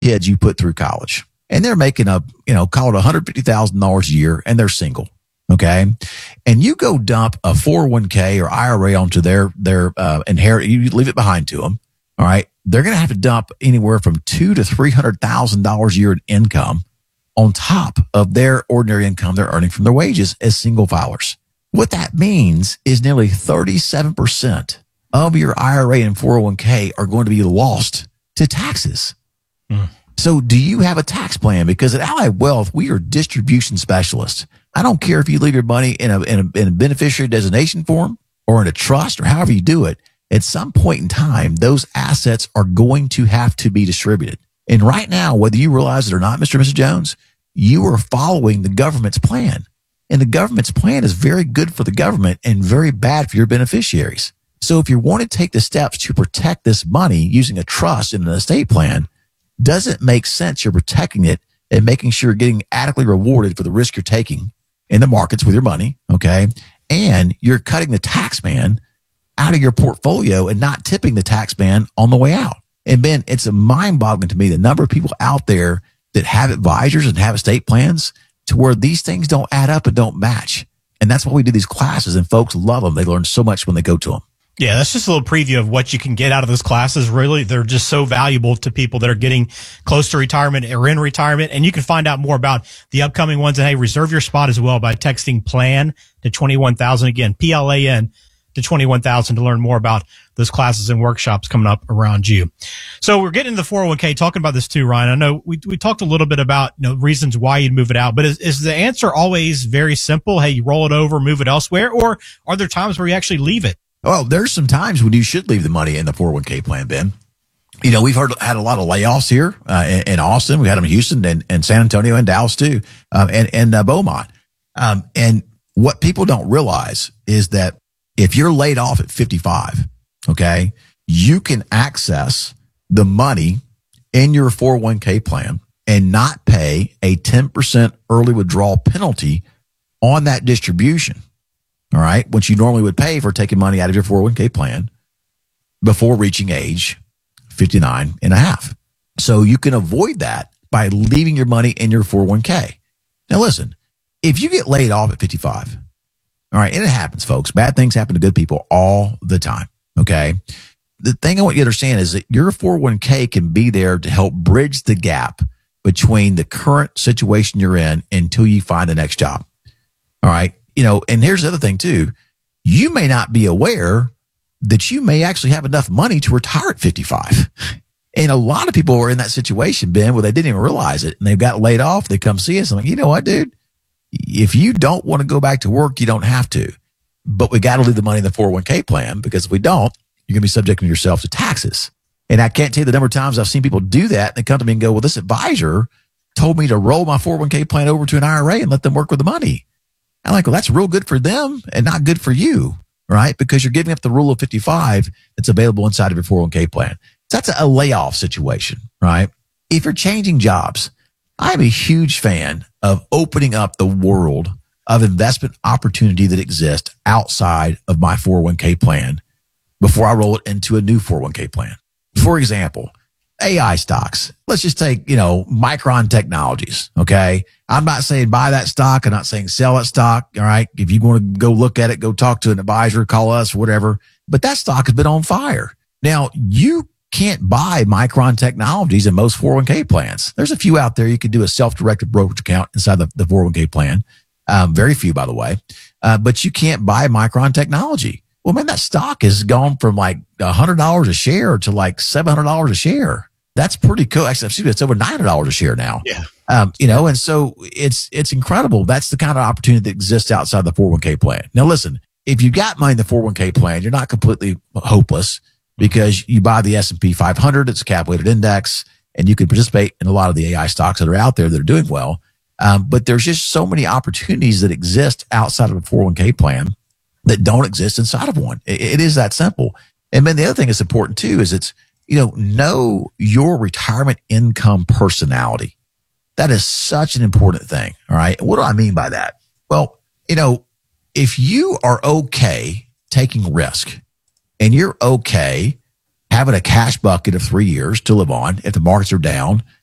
kids you put through college and they're making call it $150,000 a year and they're single. Okay. And you go dump a 401k or IRA onto their inherit, you leave it behind to them. All right. They're going to have to dump anywhere from $200,000 to $300,000 a year in income on top of their ordinary income they're earning from their wages as single filers. What that means is nearly 37% of your IRA and 401k are going to be lost to taxes. So do you have a tax plan? Because at Ally Wealth, we are distribution specialists. I don't care if you leave your money in a beneficiary designation form or in a trust or however you do it. At some point in time, those assets are going to have to be distributed. And right now, whether you realize it or not, Mr. and Mrs. Jones, you are following the government's plan. And the government's plan is very good for the government and very bad for your beneficiaries. So if you want to take the steps to protect this money using a trust and an estate plan, doesn't make sense you're protecting it and making sure you're getting adequately rewarded for the risk you're taking in the markets with your money, okay? And you're cutting the tax man out of your portfolio and not tipping the tax man on the way out. And Ben, it's a mind-boggling to me the number of people out there that have advisors and have estate plans to where these things don't add up and don't match. And that's why we do these classes, and folks love them. They learn so much when they go to them. Yeah, that's just a little preview of what you can get out of those classes. Really, they're just so valuable to people that are getting close to retirement or in retirement. And you can find out more about the upcoming ones. And hey, reserve your spot as well by texting PLAN to 21,000. Again, PLAN to 21,000 to learn more about those classes and workshops coming up around you. So we're getting into the 401k, talking about this too, Ryan. I know we talked a little bit about, reasons why you'd move it out, but is the answer always very simple? Hey, you roll it over, move it elsewhere, or are there times where you actually leave it? Well, there's some times when you should leave the money in the 401k plan, Ben. We've had a lot of layoffs here in Austin. We had them in Houston and San Antonio and Dallas too, and Beaumont. And what people don't realize is that if you're laid off at 55, okay, you can access the money in your 401k plan and not pay a 10% early withdrawal penalty on that distribution. All right, which you normally would pay for taking money out of your 401k plan before reaching age 59 and a half. So you can avoid that by leaving your money in your 401k. Now, listen, if you get laid off at 55, all right, and it happens, folks. Bad things happen to good people all the time, okay? The thing I want you to understand is that your 401k can be there to help bridge the gap between the current situation you're in until you find the next job, all right? And here's the other thing too. You may not be aware that you may actually have enough money to retire at 55. And a lot of people are in that situation, Ben, where they didn't even realize it and they've got laid off. They come see us. I'm like, you know what, dude? If you don't want to go back to work, you don't have to. But we got to leave the money in the 401k plan, because if we don't, you're going to be subjecting yourself to taxes. And I can't tell you the number of times I've seen people do that. And they come to me and go, well, this advisor told me to roll my 401k plan over to an IRA and let them work with the money. I'm like, well, that's real good for them and not good for you, right? Because you're giving up the rule of 55 that's available inside of your 401k plan. So that's a layoff situation, right? If you're changing jobs, I'm a huge fan of opening up the world of investment opportunity that exists outside of my 401k plan before I roll it into a new 401k plan. For example, AI stocks. Let's just take, Micron Technologies. Okay. I'm not saying buy that stock. I'm not saying sell that stock. All right. If you want to go look at it, go talk to an advisor, call us, whatever. But that stock has been on fire. Now, you can't buy Micron Technologies in most 401k plans. There's a few out there. You could do a self-directed brokerage account inside the 401k plan. Very few, by the way. But you can't buy Micron Technology. Well, man, that stock has gone from like $100 a share to like $700 a share. That's pretty cool. Actually, it's over $900 a share now. Yeah. And so it's incredible. That's the kind of opportunity that exists outside the 401k plan. Now, listen, if you got money in the 401k plan, you're not completely hopeless, because you buy the S&P 500. It's a cap-weighted index, and you can participate in a lot of the AI stocks that are out there that are doing well. But there's just so many opportunities that exist outside of a 401k plan that don't exist inside of one. It is that simple. And then the other thing that's important too is it's, know your retirement income personality. That is such an important thing. All right. What do I mean by that? Well, if you are okay taking risk and you're okay having a cash bucket of 3 years to live on if the markets are down